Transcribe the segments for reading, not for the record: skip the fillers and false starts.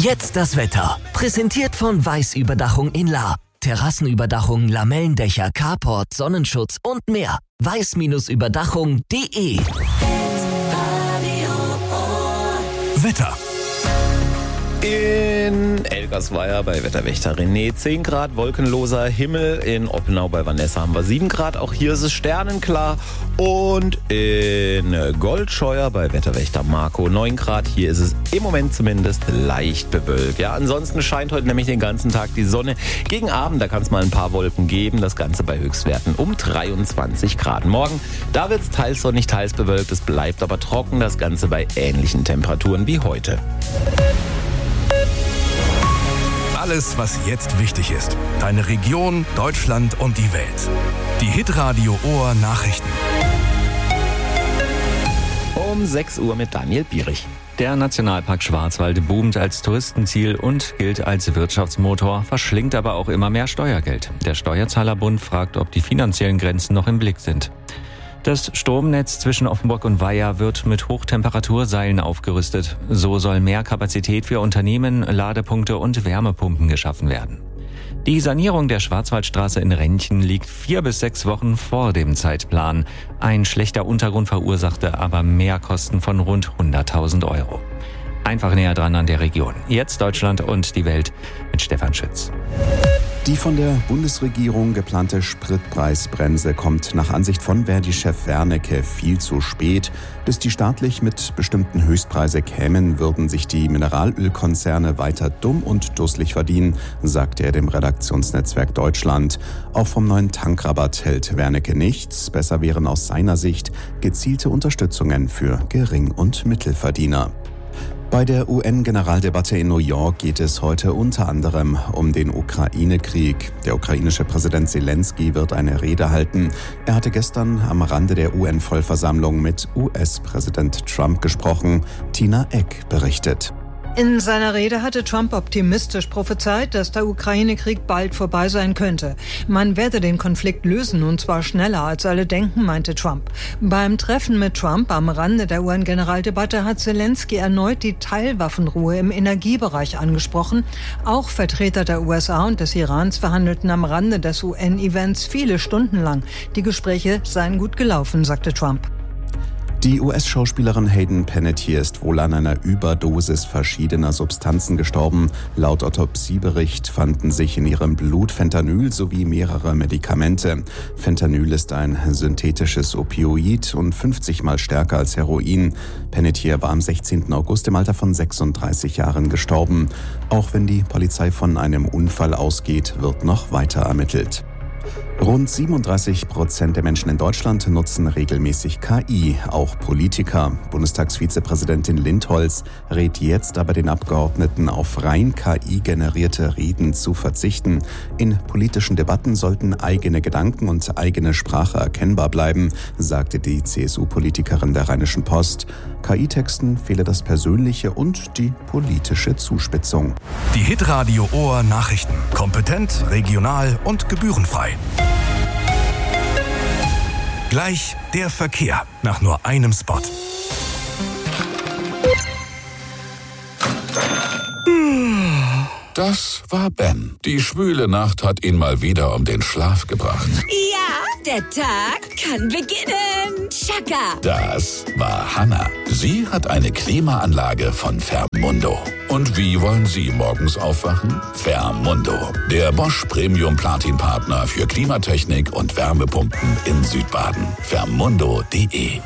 Jetzt das Wetter. Präsentiert von Weiß-Überdachung in Lahr. Terrassenüberdachung, Lamellendächer, Carport, Sonnenschutz und mehr. weiß-überdachung.de. Wetter. In Elgersweier bei Wetterwächter René 10 Grad, wolkenloser Himmel. In Oppenau bei Vanessa haben wir 7 Grad, auch hier ist es sternenklar. Und in Goldscheuer bei Wetterwächter Marco 9 Grad, hier ist es im Moment zumindest leicht bewölkt. Ja, ansonsten scheint heute nämlich den ganzen Tag die Sonne. Gegen Abend, da kann es mal ein paar Wolken geben, das Ganze bei Höchstwerten um 23 Grad. Morgen, da wird es teils sonnig, teils bewölkt, es bleibt aber trocken, das Ganze bei ähnlichen Temperaturen wie heute. Alles, was jetzt wichtig ist. Deine Region, Deutschland und die Welt. Die Hitradio Ohr Nachrichten. Um 6 Uhr mit Daniel Bierich. Der Nationalpark Schwarzwald boomt als Touristenziel und gilt als Wirtschaftsmotor, verschlingt aber auch immer mehr Steuergeld. Der Steuerzahlerbund fragt, ob die finanziellen Grenzen noch im Blick sind. Das Stromnetz zwischen Offenburg und Weiher wird mit Hochtemperaturseilen aufgerüstet. So soll mehr Kapazität für Unternehmen, Ladepunkte und Wärmepumpen geschaffen werden. Die Sanierung der Schwarzwaldstraße in Rentchen liegt 4 bis 6 Wochen vor dem Zeitplan. Ein schlechter Untergrund verursachte aber Mehrkosten von rund 100.000 Euro. Einfach näher dran an der Region. Jetzt Deutschland und die Welt mit Stefan Schütz. Die von der Bundesregierung geplante Spritpreisbremse kommt nach Ansicht von Verdi-Chef Wernicke viel zu spät. Bis die staatlich mit bestimmten Höchstpreise kämen, würden sich die Mineralölkonzerne weiter dumm und dusselig verdienen, sagte er dem Redaktionsnetzwerk Deutschland. Auch vom neuen Tankrabatt hält Wernicke nichts. Besser wären aus seiner Sicht gezielte Unterstützungen für Gering- und Mittelverdiener. Bei der UN-Generaldebatte in New York geht es heute unter anderem um den Ukraine-Krieg. Der ukrainische Präsident Zelensky wird eine Rede halten. Er hatte gestern am Rande der UN-Vollversammlung mit US-Präsident Trump gesprochen. Tina Eck berichtet. In seiner Rede hatte Trump optimistisch prophezeit, dass der Ukraine-Krieg bald vorbei sein könnte. Man werde den Konflikt lösen, und zwar schneller als alle denken, meinte Trump. Beim Treffen mit Trump am Rande der UN-Generaldebatte hat Zelensky erneut die Teilwaffenruhe im Energiebereich angesprochen. Auch Vertreter der USA und des Irans verhandelten am Rande des UN-Events viele Stunden lang. Die Gespräche seien gut gelaufen, sagte Trump. Die US-Schauspielerin Hayden Panettiere ist wohl an einer Überdosis verschiedener Substanzen gestorben. Laut Autopsiebericht fanden sich in ihrem Blut Fentanyl sowie mehrere Medikamente. Fentanyl ist ein synthetisches Opioid und 50-mal stärker als Heroin. Panettiere war am 16. August im Alter von 36 Jahren gestorben. Auch wenn die Polizei von einem Unfall ausgeht, wird noch weiter ermittelt. Rund 37% der Menschen in Deutschland nutzen regelmäßig KI, auch Politiker. Bundestagsvizepräsidentin Lindholz rät jetzt aber den Abgeordneten, auf rein KI-generierte Reden zu verzichten. In politischen Debatten sollten eigene Gedanken und eigene Sprache erkennbar bleiben, sagte die CSU-Politikerin der Rheinischen Post. KI-Texten fehle das Persönliche und die politische Zuspitzung. Die Hitradio Ohr Nachrichten. Kompetent, regional und gebührenfrei. Gleich der Verkehr nach nur einem Spot. Das war Ben. Die schwüle Nacht hat ihn mal wieder um den Schlaf gebracht. Ja, der Tag kann beginnen. Chaka. Das war Hannah. Sie hat eine Klimaanlage von Fermundo. Und wie wollen Sie morgens aufwachen? Fermundo, der Bosch Premium Platin Partner für Klimatechnik und Wärmepumpen in Südbaden. Fermundo.de.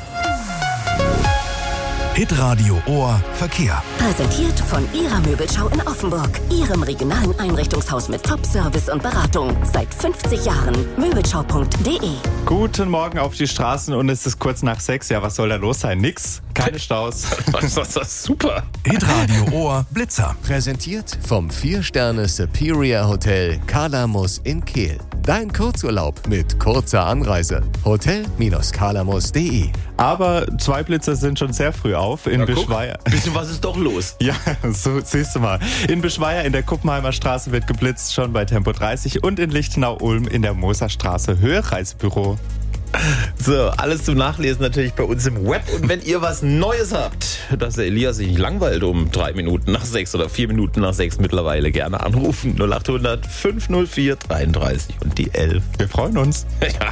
Hitradio Ohr Verkehr. Präsentiert von Ihrer Möbelschau in Offenburg. Ihrem regionalen Einrichtungshaus mit Top-Service und Beratung. Seit 50 Jahren. Möbelschau.de. Guten Morgen auf die Straßen und es ist kurz nach 6. Ja, was soll da los sein? Nix. Keine Staus. Das ist super. Hitradio Ohr Blitzer. Präsentiert vom 4-Sterne Superior Hotel Kalamus in Kehl. Dein Kurzurlaub mit kurzer Anreise. Hotel-kalamus.de. Aber 2 Blitzer sind schon sehr früh auf. In Bischweier. Bisschen was ist doch los. Ja, so siehst du mal. In Bischweier in der Kuppenheimer Straße wird geblitzt, schon bei Tempo 30. Und in Lichtenau-Ulm in der Moserstraße Höhe Reisebüro. So, alles zum Nachlesen natürlich bei uns im Web. Und wenn ihr was Neues habt, dass der Elias sich nicht langweilt um 3 Minuten nach 6 oder 4 Minuten nach 6 mittlerweile, gerne anrufen. 0800 504 33 und die 11. Wir freuen uns. Ja.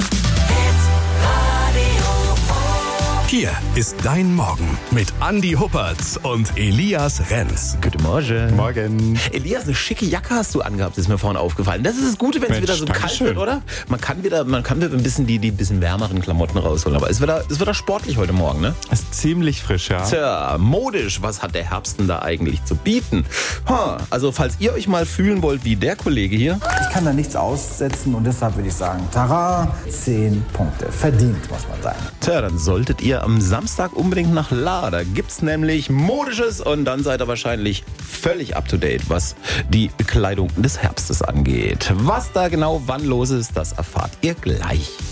Hier ist dein Morgen mit Andi Huppertz und Elias Renz. Guten Morgen. Morgen. Elias, eine schicke Jacke hast du angehabt, ist mir vorhin aufgefallen. Das ist das Gute, wenn es wieder so kalt wird, oder? Man kann wieder ein bisschen die bisschen wärmeren Klamotten rausholen. Aber es wird wieder sportlich heute Morgen, ne? Es ist ziemlich frisch, ja. Tja, modisch, was hat der Herbst denn da eigentlich zu bieten? Also, falls ihr euch mal fühlen wollt wie der Kollege hier. Ich kann da nichts aussetzen und deshalb würde ich sagen, Tara, 10 Punkte. Verdient, muss man sagen. Tja, dann solltet ihr am Samstag unbedingt nach La. Da gibt's nämlich Modisches und dann seid ihr wahrscheinlich völlig up to date, was die Bekleidung des Herbstes angeht. Was da genau wann los ist, das erfahrt ihr gleich.